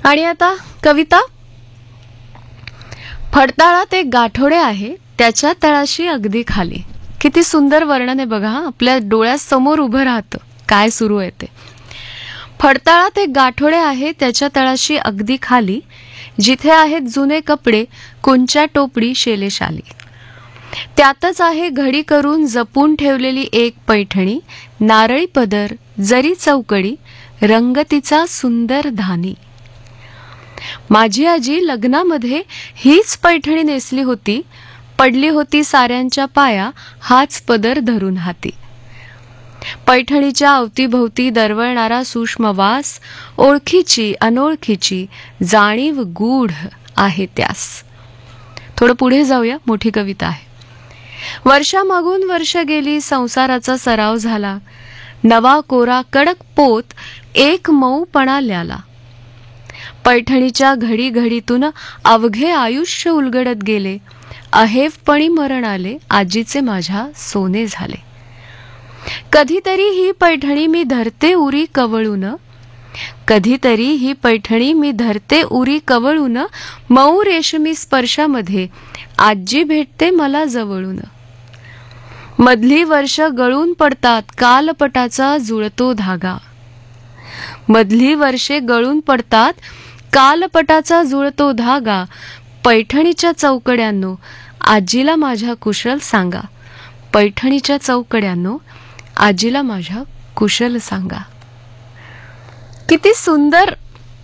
आणि आता कविता. फडताळात एक गाठोडे आहे, त्याच्या तळाशी अगदी खाली. किती सुंदर वर्णन आहे बघा. आपल्या डोळ्यासमोर उभं राहतं काय सुरू आहे ते. फडताळात एक गाठोडे आहे, त्याच्या तळाशी अगदी खाली. जिथे आहेत जुने कपडे, कुंच्या टोपडी शेलेशाली. त्यातच आहे घडी करून जपून ठेवलेली एक पैठणी. नारळी पदर, जरी चौकडी, रंगतीचा सुंदर धानी. माझी आजी लग्नामध्ये हीच पैठणी नेसली होती. पडली होती साऱ्यांच्या पाया, हाच पदर धरून हाती. पैठणीच्या अवतीभोवती दरवळणारा सूक्ष्म वास, ओळखीची अनोळखीची जाणीव गूढ आहे त्यास. थोडं पुढे जाऊया, मोठी कविता आहे. वर्षामागून वर्ष गेली, संसाराचा सराव झाला. नवा कोरा कडक पोत, एक मऊपणा ल्याला. पैठणीच्या घडी घडीतून अवघे आयुष्य उलगडत गेले. अहेवपणी मरण आले, आजीचे माझ्या सोने झाले. कधीतरी ही पैठणी मी धरते उरी कवळून. कधीतरी ही पैठणी मी धरते उरी कवळून. मऊ रेशमी स्पर्शामध्ये आजी भेटते मला जवळून. मधली वर्ष गळून पडतात, कालपटाचा जुळतो धागा. मधली वर्षे गळून पडतात, कालपटाचा जुळतो धागा. पैठणीच्या चौकड्यांनो आजीला माझ्या कुशल सांगा. पैठणीच्या चौकड्यांनो आजीला माझ्या कुशल सांगा. किती सुंदर.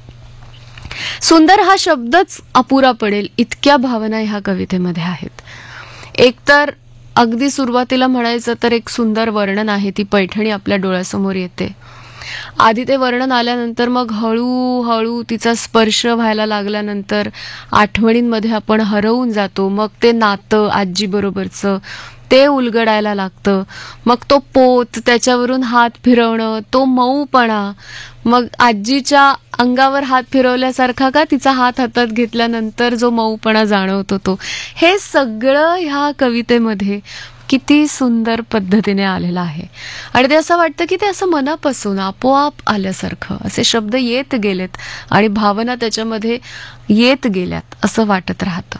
सुंदर हा शब्दच अपुरा पडेल इतक्या भावना ह्या कवितेमध्ये आहेत. एकतर अगदी सुरुवातीला म्हणायचं तर एक सुंदर वर्णन आहे. ती पैठणी आपल्या डोळ्यासमोर येते. आधी ते वर्णन आल्यानंतर मग हळूहळू तिचा स्पर्श व्हायला लागल्यानंतर आठवणींमध्ये आपण हरवून जातो. मग ते नातं आजी बरोबरचं ते उलगडायला लागतं. मग तो पोत, त्याच्यावरून हात फिरवणं, तो मऊपणा, मग आजीच्या अंगावर हात फिरवल्यासारखा का तिचा हात हातात घेतल्यानंतर जो मऊपणा जाणवतो तो. हे सगळं ह्या कवितेमध्ये किती सुंदर पद्धतीने आलेलं आहे. आणि ते असं वाटतं की ते असं मनापासून आपोआप आल्यासारखं असे शब्द येत गेलेत आणि भावना त्याच्यामध्ये येत गेल्यात असं वाटत राहतं.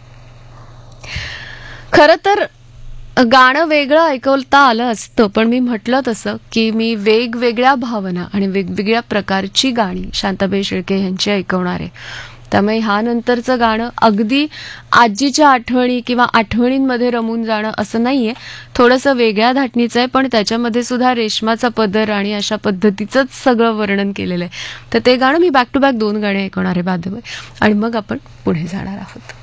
खरं तर गाणं वेगळं ऐकवता आलं असतं, पण मी म्हटलं तसं की मी वेगवेगळ्या भावना आणि वेगवेगळ्या प्रकारची गाणी शांताबाई शेळके यांची ऐकवणार आहे. त्यामुळे ह्या नंतरचं गाणं अगदी आजीच्या आठवणी किंवा आठवणींमध्ये रमून जाणं असं नाहीये. थोडंसं वेगळ्या धाटणीचं आहे, पण त्याच्यामध्ये सुद्धा रेशमाचा पदर आणि अशा पद्धतीचंच सगळं वर्णन केलेलं आहे. तर ते गाणं मी बॅक टू बॅक 2 गाणे ऐकवणार आहे बाय द वे, आणि मग आपण पुढे जाणार आहोत.